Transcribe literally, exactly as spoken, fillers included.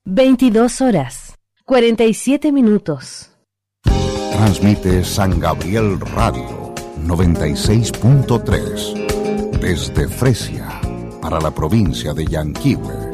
veintidós horas, cuarenta y siete minutos. Transmite San Gabriel Radio noventa y seis punto tres desde Fresia para la provincia de Yanquihue.